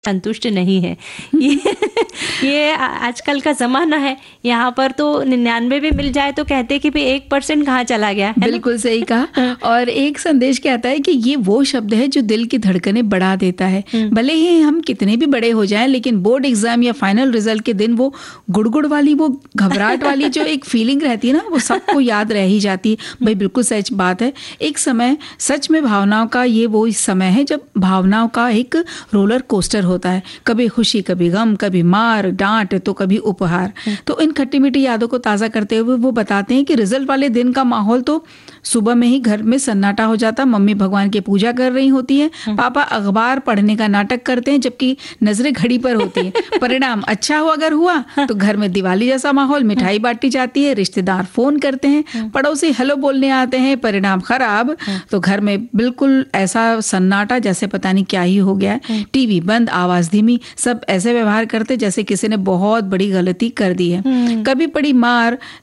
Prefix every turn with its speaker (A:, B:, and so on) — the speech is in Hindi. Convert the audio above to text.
A: संतुष्ट नहीं है। ये आजकल का ज़माना है। यहाँ पर तो 99 भी मिल जाए तो कहते कि भाई 1% कहाँ चला गया है।
B: बिल्कुल सही कहा। और एक संदेश क्या आता है कि ये वो शब्द है जो दिल की धड़कनें बढ़ा देता है। भले ही हम कितने भी बड़े हो जाएं, लेकिन बोर्ड एग्जाम या फाइनल रिजल्ट के दिन वो गुड़गुड़ वाली, वो घबराहट वाली जो एक फीलिंग रहती है ना, वो सबको याद रह ही जाती है। भाई बिल्कुल सच बात है। एक समय सच में भावनाओं का ये वो समय है जब भावनाओं का एक रोलर कोस्टर होता है। कभी खुशी, कभी गम, कभी मार डांट, तो कभी उपहार। तो इन खट्टी मीठी यादों को ताज़ा करते हुए वो बताते हैं कि रिजल्ट वाले दिन का माहौल तो सुबह में ही घर में सन्नाटा हो जाता। मम्मी भगवान की पूजा कर रही होती है, पापा अखबार पढ़ने का नाटक करते हैं जबकि नजरें घड़ी पर होती है। परिणाम अच्छा हो अगर हुआ तो घर में दिवाली जैसा माहौल, मिठाई बांटी जाती है, रिश्तेदार फोन करते हैं, पड़ोसी हेलो बोलने आते हैं। परिणाम खराब तो घर में बिल्कुल ऐसा सन्नाटा जैसे पता नहीं क्या ही हो गया है। टीवी बंद, आवाज धीमी, सब ऐसे व्यवहार करते जैसे किसी ने बहुत बड़ी गलती कर दी है। कभी पड़ी मार